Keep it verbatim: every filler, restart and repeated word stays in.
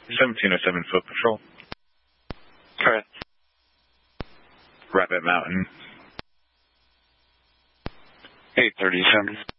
seventeen oh seven Foot Patrol. Correct. Rabbit Mountain. eight thirty-seven.